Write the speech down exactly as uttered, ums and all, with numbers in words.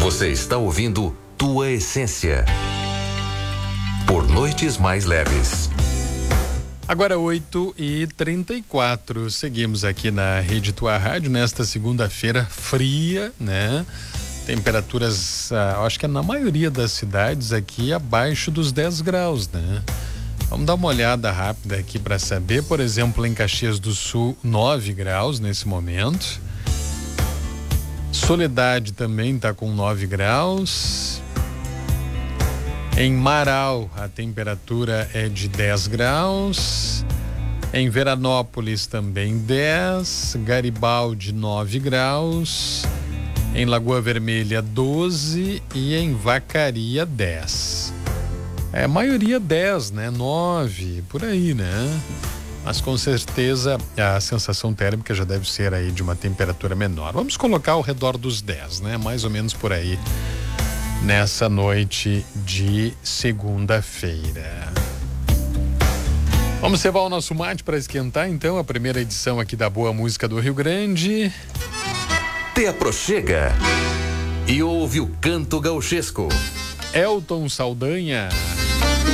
Você está ouvindo Tua Essência. Por Noites Mais Leves. Agora oito e trinta e quatro, seguimos aqui na Rede Tua Rádio nesta segunda-feira fria, né? Temperaturas, ah, acho que é na maioria das cidades aqui abaixo dos dez graus, né? Vamos dar uma olhada rápida aqui para saber, por exemplo, em Caxias do Sul, nove graus nesse momento. Soledade também está com nove graus. Em Marau, a temperatura é de dez graus. Em Veranópolis também dez. Garibaldi, nove graus. Em Lagoa Vermelha, doze. E em Vacaria, dez. É, a maioria dez, né? nove, por aí, né? Mas com certeza a sensação térmica já deve ser aí de uma temperatura menor. Vamos colocar ao redor dos dez, né? Mais ou menos por aí. Nessa noite de segunda-feira. Vamos levar o nosso mate para esquentar, então, a primeira edição aqui da Boa Música do Rio Grande. Te aproxega e ouve o canto gauchesco. Elton Saldanha.